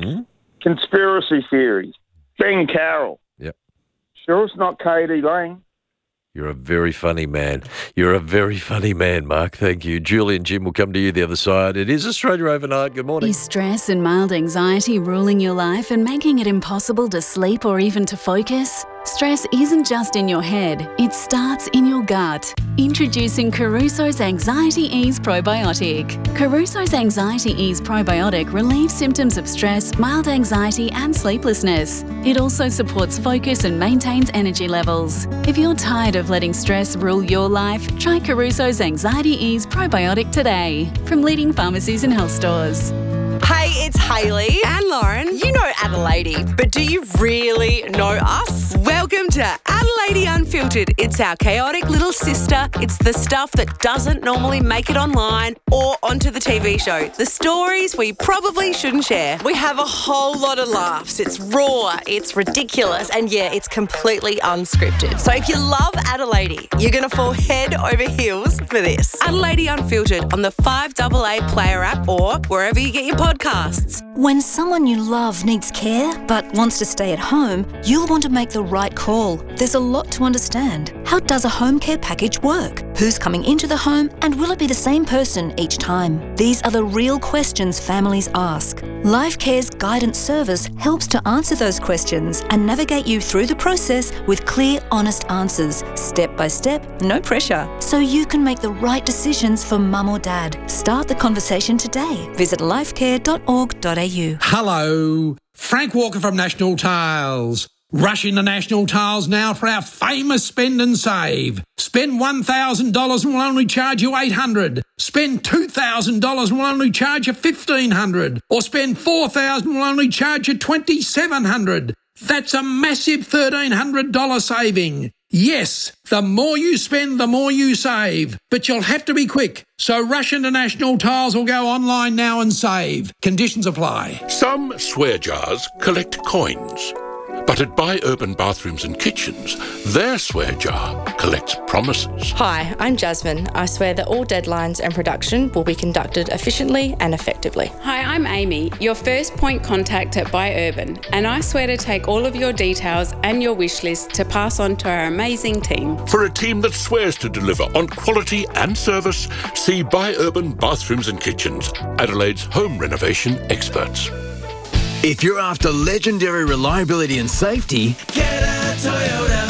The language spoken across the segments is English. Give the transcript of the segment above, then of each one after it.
Conspiracy theories. Ben Carroll. Yep. Sure it's not Katie Lang. You're a very funny man. You're a very funny man, Mark. Thank you. Julie and Jim will come to you the other side. It is Australia Overnight. Good morning. Is stress and mild anxiety ruling your life and making it impossible to sleep or even to focus? Stress isn't just in your head, it starts in your gut. Introducing Caruso's Anxiety Ease Probiotic. Caruso's Anxiety Ease Probiotic relieves symptoms of stress, mild anxiety and sleeplessness. It also supports focus and maintains energy levels. If you're tired of letting stress rule your life, try Caruso's Anxiety Ease Probiotic today from leading pharmacies and health stores. Hey, it's Hayley and Lauren. You know Adelaide, but do you really know us? Welcome to Adelaide Unfiltered. It's our chaotic little sister. It's the stuff that doesn't normally make it online or onto the TV show. The stories we probably shouldn't share. We have a whole lot of laughs. It's raw, it's ridiculous, and yeah, it's completely unscripted. So if you love Adelaide, you're going to fall head over heels for this. Adelaide Unfiltered on the 5AA Player app or wherever you get your podcasts. When someone you love needs care but wants to stay at home, you'll want to make the right call. There's a lot to understand. How does a home care package work? Who's coming into the home and will it be the same person each time? These are the real questions families ask. Life Care's guidance service helps to answer those questions and navigate you through the process with clear, honest answers, step by step, no pressure, so you can make the right decisions for mum or dad. Start the conversation today. Visit lifecare.org.au. Hello, Frank Walker from National Tiles. Rush into National Tiles now for our famous spend and save. Spend $1,000 and we'll only charge you $800. Spend $2,000 and we'll only charge you $1,500. Or spend $4,000 and we'll only charge you $2,700. That's a massive $1,300 saving. Yes, the more you spend, the more you save. But you'll have to be quick. So rush into National Tiles or go online now and save. Conditions apply. Some swear jars collect coins. But at Buy Urban Bathrooms and Kitchens, their swear jar collects promises. Hi, I'm Jasmine. I swear that all deadlines and production will be conducted efficiently and effectively. Hi, I'm Amy, your first point contact at Buy Urban, and I swear to take all of your details and your wish list to pass on to our amazing team. For a team that swears to deliver on quality and service, see Buy Urban Bathrooms and Kitchens, Adelaide's home renovation experts. If you're after legendary reliability and safety, get a Toyota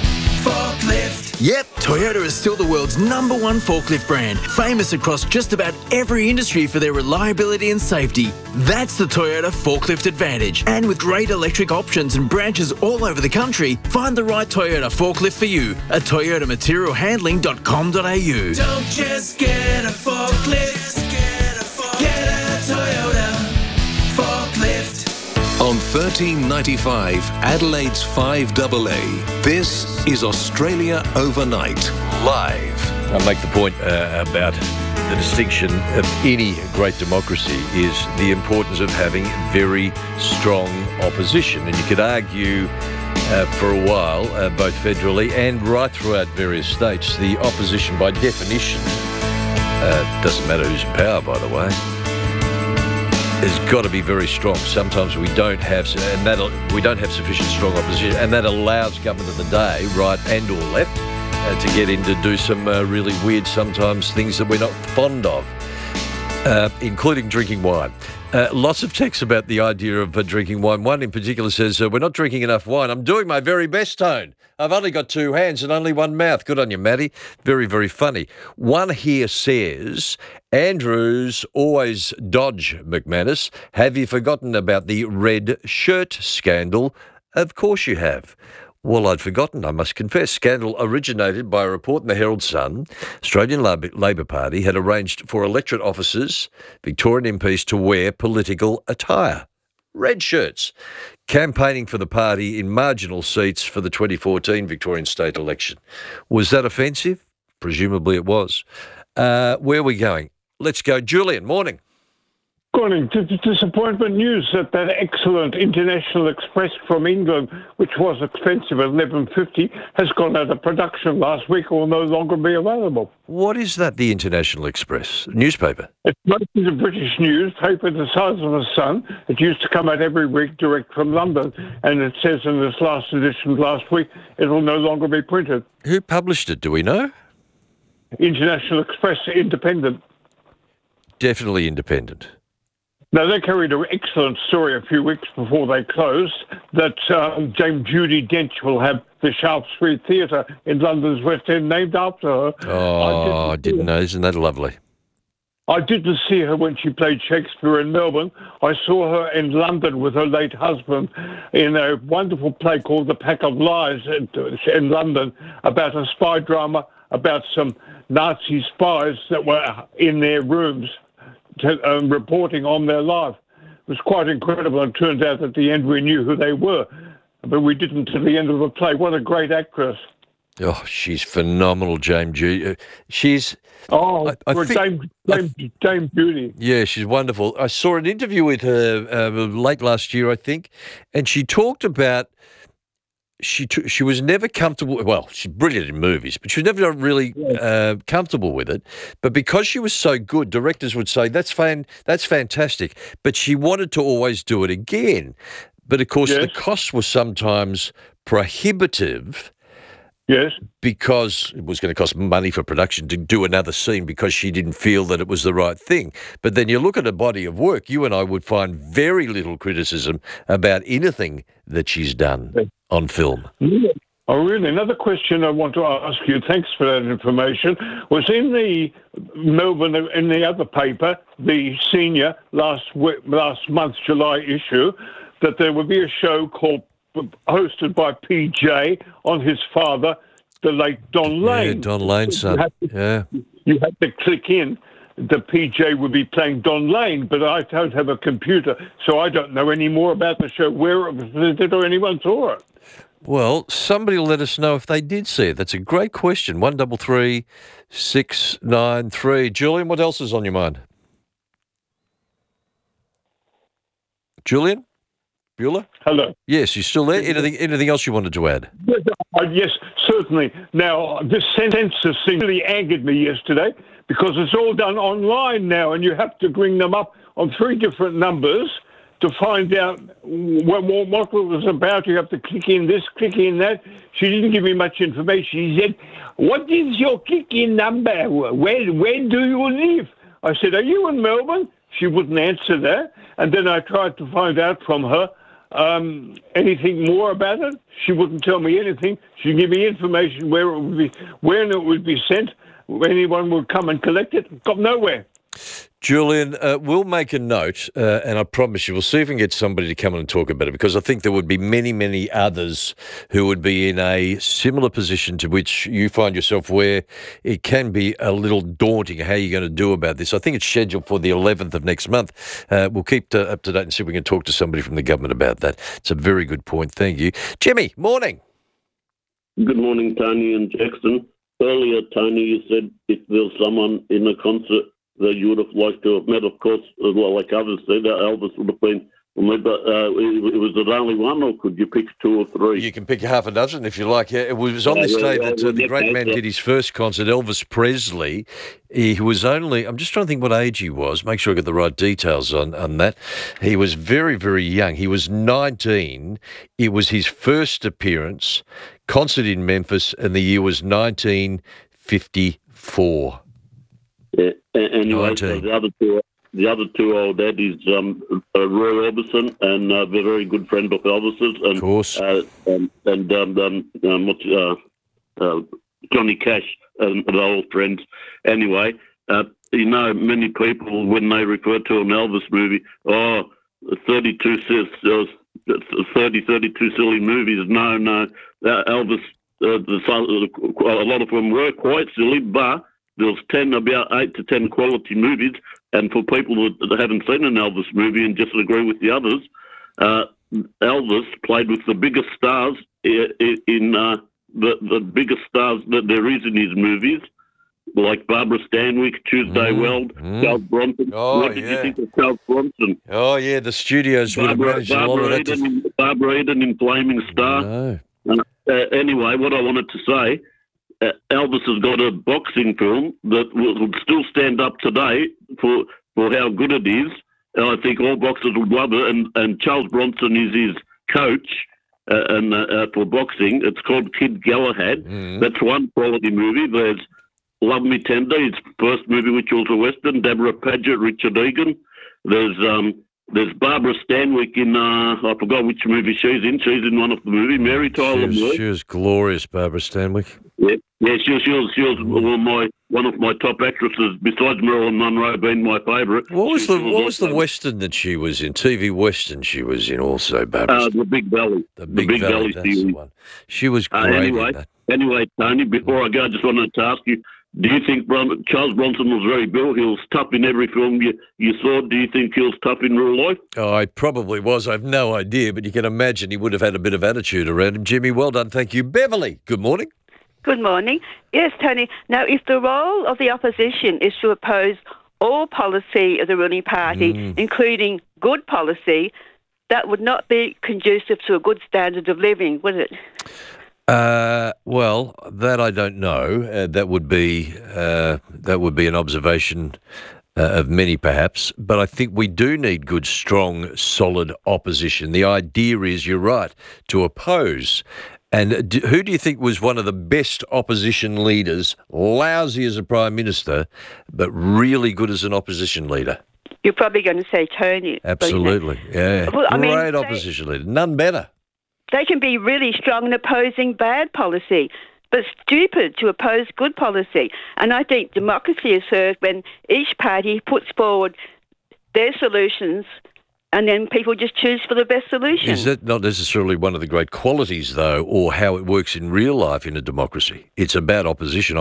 forklift. Yep, Toyota is still the world's #1 forklift brand, famous across just about every industry for their reliability and safety. That's the Toyota Forklift Advantage. And with great electric options and branches all over the country, find the right Toyota forklift for you at toyotamaterialhandling.com.au. Don't just get a forklift, get a Toyota forklift. On 1395 Adelaide's 5AA, this is Australia Overnight, live. I'll make the point about the distinction of any great democracy is the importance of having very strong opposition. And you could argue for a while, both federally and right throughout various states, the opposition by definition, doesn't matter who's in power, by the way, has got to be very strong. Sometimes we don't have sufficient strong opposition, and that allows government of the day, right and or left, to get in to do some really weird, sometimes things that we're not fond of, including drinking wine. Lots of texts about the idea of drinking wine. One in particular says, we're not drinking enough wine. I'm doing my very best, Tone. I've only got 2 hands and only 1 mouth. Good on you, Matty. Very, very funny. One here says, Andrews always dodge McManus. Have you forgotten about the red shirt scandal? Of course you have. Well, I'd forgotten, I must confess. Scandal originated by a report in the Herald Sun. Australian Labor Party had arranged for electorate officers, Victorian MPs, to wear political attire. Red shirts. Campaigning for the party in marginal seats for the 2014 Victorian state election. Was that offensive? Presumably it was. Where are we going? Let's go. Julian, morning. Morning. Disappointment news that excellent International Express from England, which was expensive at $11.50, has gone out of production last week or will no longer be available. What is that, the International Express newspaper? It's mostly a British newspaper the size of the sun. It used to come out every week direct from London, and it says in this last edition last week it will no longer be printed. Who published it, do we know? International Express, independent. Definitely independent. Now, they carried an excellent story a few weeks before they closed that Dame Judi Dench will have the Shaftesbury Theatre in London's West End named after her. Oh, I didn't know. Isn't that lovely? I didn't see her when she played Shakespeare in Melbourne. I saw her in London with her late husband in a wonderful play called The Pack of Lies in London about a spy drama about some Nazi spies that were in their rooms reporting on their life. It was quite incredible, and it turns out at the end we knew who they were, but we didn't till the end of the play. What a great actress. Oh, she's phenomenal, Dame Judi. She's... Dame Judi. Yeah, she's wonderful. I saw an interview with her late last year, I think, and she talked about she was never comfortable. Well, she's brilliant in movies, but she was never really comfortable with it. But because she was so good, directors would say, that's fantastic. But she wanted to always do it again. But, of course, the costs were sometimes prohibitive. Yes. Because it was going to cost money for production to do another scene because she didn't feel that it was the right thing. But then you look at a body of work, you and I would find very little criticism about anything that she's done on film. Oh, really? Another question I want to ask you, thanks for that information, was in the Melbourne, in the other paper, the Senior, last month's July issue, that there would be a show hosted by PJ on his father, the late Don Lane. Yeah, Don Lane's son. You had to click in. The PJ would be playing Don Lane, but I don't have a computer, so I don't know any more about the show, where it was visited or anyone saw it. Well, somebody will let us know if they did see it. That's a great question. 133 693. Julian, what else is on your mind? Julian? Bueller? Hello. Yes, you still there? Anything else you wanted to add? Yes, certainly. Now, this census thing really angered me yesterday because it's all done online now, and you have to bring them up on 3 different numbers to find out what it was about. You have to click in this, click in that. She didn't give me much information. She said, "What is your click-in number? Where do you live?" I said, "Are you in Melbourne?" She wouldn't answer that. And then I tried to find out from her anything more about it. She wouldn't tell me anything. She'd give me information where it would be, when it would be sent, anyone would come and collect it. Got nowhere. Julian, we'll make a note, and I promise you, we'll see if we can get somebody to come in and talk about it, because I think there would be many, many others who would be in a similar position to which you find yourself, where it can be a little daunting how you're going to do about this. I think it's scheduled for the 11th of next month. We'll keep up to date and see if we can talk to somebody from the government about that. It's a very good point. Thank you. Jimmy, morning. Good morning, Tony and Jackson. Earlier, Tony, you said if there was someone in a concert that you would have liked to have met, of course, like others said, Elvis would have been on there, but was it only one, or could you pick 2 or 3? You can pick half a dozen if you like. Yeah, it was on this day that the great man did his first concert, Elvis Presley. He was only, I'm just trying to think what age he was, make sure I get the right details on that. He was very, very young. He was 19. It was his first appearance, concert in Memphis, and the year was 1954. Yeah, anyway, so the other two old daddies, Roy Orbison, and a very good friend of Elvis's, and of course, Johnny Cash, and the old friends. Anyway, many people, when they refer to an Elvis movie, 32 silly movies. No, Elvis. A lot of them were quite silly, but there's about 8 to 10 quality movies, and for people that haven't seen an Elvis movie and just agree with the others, Elvis played with the biggest stars in the biggest stars that there is in his movies. like Barbara Stanwyck, Tuesday Weld, Charles Bronson. What did you think of Charles Bronson? Oh, yeah, the studios would have managed a lot of that. Barbara Eden in Flaming Star. No. Anyway, what I wanted to say, Elvis has got a boxing film that would still stand up today for how good it is. And I think all boxers would love it. And Charles Bronson is his coach for boxing. It's called Kid Galahad. That's one quality movie. There's Love Me Tender, his first movie, which was a Western. Deborah Paget, Richard Egan. There's Barbara Stanwyck in, I forgot which movie she's in. She's in one of the movies. Mary Tyler Moore. She was glorious, Barbara Stanwyck. Yeah, she was one of my top actresses, besides Marilyn Monroe being my favourite. What was the Western that she was in? TV Western she was in also, Barbara. The Big Valley. The Big Valley, that's the one. She was great in that. Anyway, Tony, before I go, I just wanted to ask you, do you think Charles Bronson was very Bill? He was tough in every film you saw. Do you think he was tough in real life? Oh, I probably was. I have no idea, but you can imagine he would have had a bit of attitude around him. Jimmy, well done. Thank you. Beverly, good morning. Good morning. Yes, Tony. Now, if the role of the opposition is to oppose all policy of the ruling party, including good policy, that would not be conducive to a good standard of living, would it? Well, that I don't know. That would be an observation of many, perhaps. But I think we do need good, strong, solid opposition. The idea is, you're right, to oppose. And who do you think was one of the best opposition leaders, lousy as a Prime Minister, but really good as an opposition leader? You're probably going to say Tony. Absolutely, yeah. Well, Great opposition leader, none better. They can be really strong in opposing bad policy, but stupid to oppose good policy. And I think democracy is served when each party puts forward their solutions and then people just choose for the best solution. Is that not necessarily one of the great qualities, though, or how it works in real life in a democracy? It's about opposition.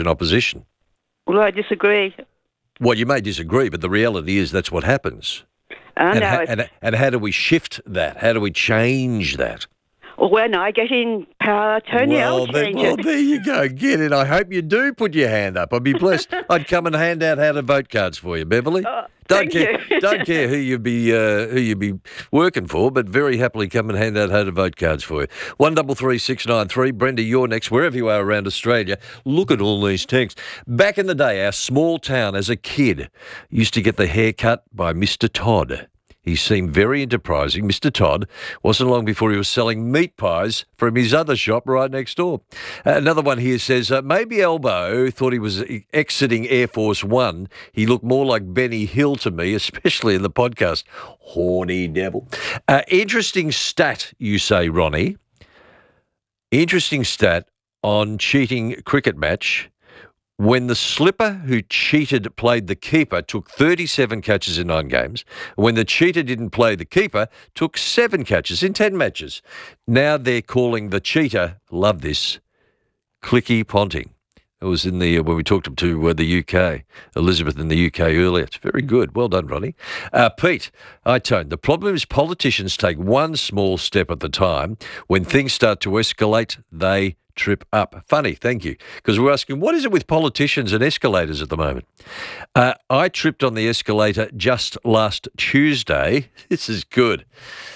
Well, I disagree. Well, you may disagree, but the reality is that's what happens. And how do we shift that? How do we change that? Well, when I get in power, Tony, I'll change it. Well, there you go. Get it. I hope you do put your hand up. I'd be blessed. I'd come and hand out how to vote cards for you, Beverly. Don't care who you be working for, but very happily come and hand out how to vote cards for you. 133693. Brenda, you're next. Wherever you are around Australia, look at all these texts. Back in the day, our small town as a kid used to get the haircut by Mr. Todd. He seemed very enterprising. Mr. Todd wasn't long before he was selling meat pies from his other shop right next door. Another one here says, maybe Elbow thought he was exiting Air Force One. He looked more like Benny Hill to me, especially in the podcast. Horny devil. Interesting stat, you say, Ronnie. Interesting stat on cheating cricket match. When the slipper who cheated played the keeper, took 37 catches in 9 games. When the cheater didn't play the keeper, took 7 catches in 10 matches. Now they're calling the cheater, love this, Clicky Ponting. It was in the when we talked to the UK, Elizabeth in the UK earlier. It's very good. Well done, Ronnie. Pete, Tone, the problem is politicians take one small step at the time. When things start to escalate, they trip up. Funny, thank you. Because we're asking, what is it with politicians and escalators at the moment? I tripped on the escalator just last Tuesday. This is good.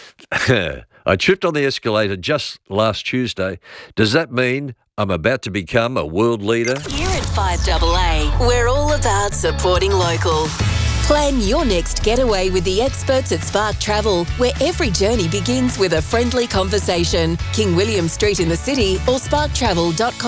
I tripped on the escalator just last Tuesday. Does that mean I'm about to become a world leader? Here at 5AA, we're all about supporting local. Plan your next getaway with the experts at Spark Travel, where every journey begins with a friendly conversation. King William Street in the city or sparktravel.com.